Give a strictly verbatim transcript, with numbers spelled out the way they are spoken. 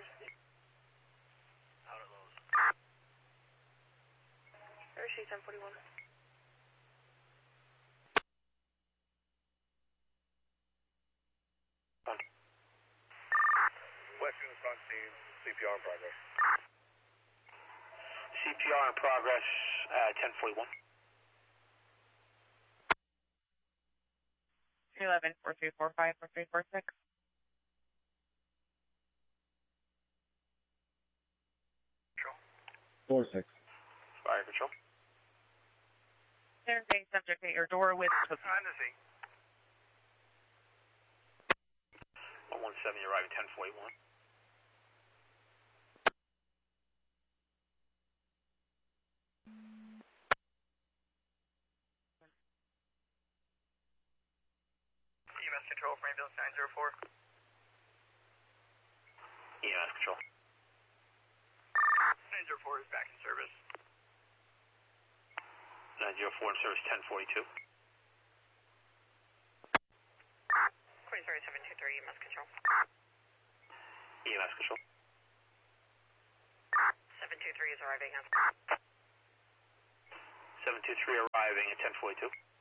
Out at Lowe's. Airshade ten forty-one. Western front team, C P R in progress. C P R in progress at ten forty-one. three eleven, four three four five, four three four six. Control. Four six. Fire control. There's a subject at your door with cookies. On the scene. one one seven, you're arriving ten forty-one. E M S control for ambulance nine zero four. E M S control. nine zero four is back in service. nine zero four in service ten forty-two. Queen Story seven two three, E M S control. E M S control. seven two three is arriving at seven two three arriving at ten forty-two.